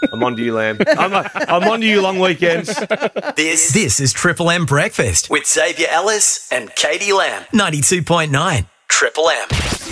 I'm on to you, Lamb. I'm on to you, long weekends. This is Triple M Breakfast with Xavier Ellis and Katie Lamb. 92.9. Triple M.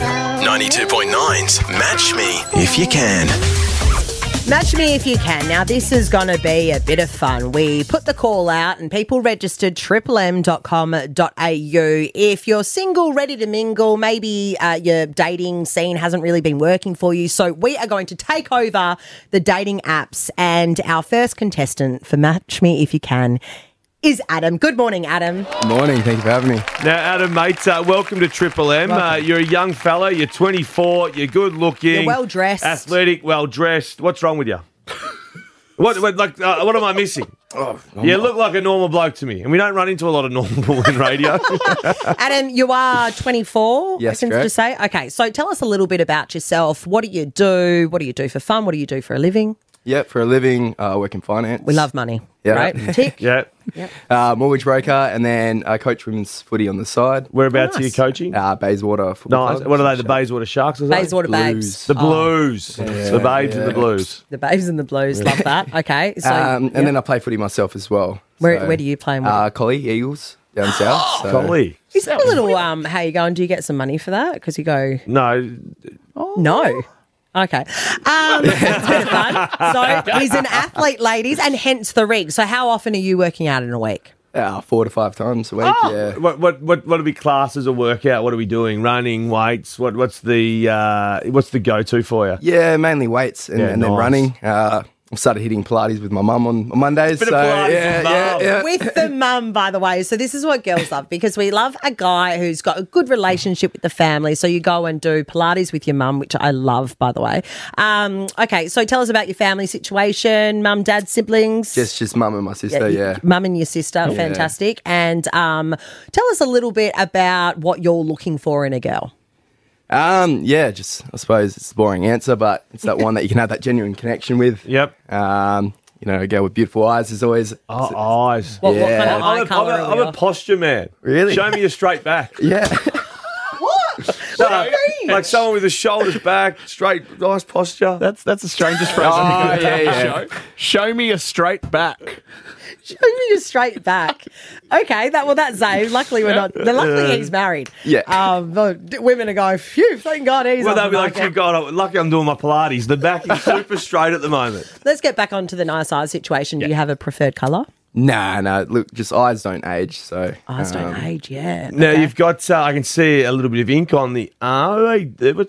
92.9's Match Me If You Can. Match me if you can. Now, this is going to be a bit of fun. We put the call out and people registered triplem.com.au. If you're single, ready to mingle, maybe your dating scene hasn't really been working for you. So we are going to take over the dating apps. And our first contestant for Match Me If You Can is Adam. Good morning, Adam. Good morning. Thank you for having me. Now, Adam, mate, welcome to Triple M. You're a young fella. You're 24. You're good looking. You're well dressed. Athletic, well dressed. What's wrong with you? What am I missing? You look like a normal bloke to me, and we don't run into a lot of normal people in radio. Adam, you are 24, Yes, I can correct. just say. Okay, so tell us a little bit about yourself. What do you do? What do you do for fun? What do you do for a living? Yeah, for a living, I work in finance. We love money, Yeah. right? Tick. Yeah. Mortgage broker, and then I coach women's footy on the side. Whereabouts are you Nice. coaching? Bayswater Football Nice. Club. What are they, the Bayswater Sharks or something? Bayswater Babes. The Blues. The Babes and the Blues. The Babes and the Blues. Love that. Okay. So And then I play footy myself as well. where do you play? Collie Eagles down south. So. Golly. Is that a little, how you going? Do you get some money for that? Because you go, No. no. Okay. It's been fun. So he's an athlete, ladies, and hence the rig. So how often are you working out in a week? 4 to 5 times a week. Yeah. What are we classes or workout? What are we doing? Running, weights? What's the go-to for you? Yeah, mainly weights and then nice. running. I started hitting Pilates with my mum on Mondays. Bit of Pilates with mum. yeah. With the mum, by the way. So this is what girls love, because we love a guy who's got a good relationship with the family. So you go and do Pilates with your mum, which I love, by the way. Okay, so tell us about your family situation. Mum, dad, siblings? Just mum and my sister, yeah. Mum and your sister, fantastic. And tell us a little bit about what you're looking for in a girl. I suppose it's a boring answer, but it's that one that you can have that genuine connection with. Yep. A girl with beautiful eyes is always... Eyes. What kind Yeah. of eye colour are I'm we a off? posture man. Really? Show me your straight back. Yeah. No, like someone with the shoulders back, straight, nice posture. That's the strangest phrase I think I've yeah. heard. Show me a straight back. Show me your straight back. Okay, that's Zane. Luckily we're not. Luckily he's married. Yeah. Women are going, phew, thank God he's Well, on they'll the be like, market. "You God, lucky I'm doing my Pilates. The back is super straight at the moment." Let's get back onto the nice eyes situation. Do you have a preferred colour? Nah. Look, just eyes don't age, so... Eyes don't age, yeah. Now Okay. you've got, I can see a little bit of ink on the arm.